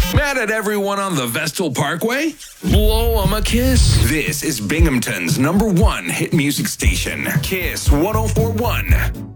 Mad at everyone on the Vestal Parkway? Blow 'em a kiss. This is Binghamton's #1 hit music station, Kiss 104.1.